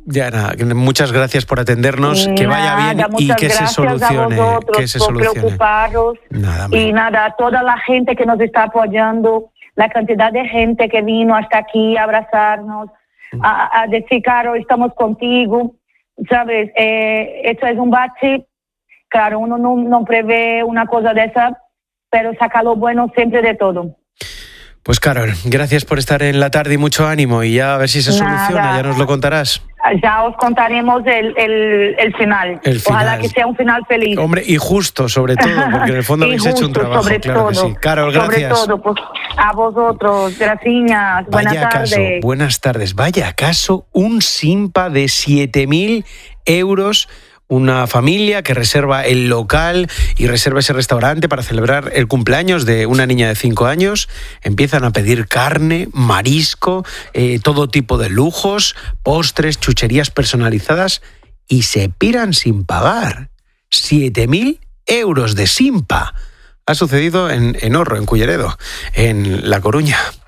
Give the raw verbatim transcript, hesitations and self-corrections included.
Ya nada, muchas gracias por atendernos, que vaya nada, bien y que se solucione. A vosotros que se por solucione. preocuparos. Nada, y nada, toda la gente que nos está apoyando, la cantidad de gente que vino hasta aquí a abrazarnos, a, a decir, Caro, estamos contigo, ¿sabes? Eh, esto es un bache, claro, uno no, no prevé una cosa de esa, pero saca lo bueno siempre de todo. Pues Carol, gracias por estar en la tarde y mucho ánimo, y ya a ver si se Nada. soluciona, ya nos lo contarás. Ya os contaremos el, el, el, final. el final. Ojalá que sea un final feliz. Hombre, y justo, sobre todo, porque en el fondo habéis justo, hecho un trabajo, sobre claro todo, que sí. Carol, gracias. Sobre todo, pues, a vosotros, gracias, buenas Vaya tardes. Caso, buenas tardes. Vaya caso, un Simpa de siete mil euros. Una familia que reserva el local y reserva ese restaurante para celebrar el cumpleaños de una niña de cinco años. Empiezan a pedir carne, marisco, eh, todo tipo de lujos, postres, chucherías personalizadas, y se piran sin pagar. siete mil euros de Simpa. Ha sucedido en, en Orro, en Culleredo, en La Coruña.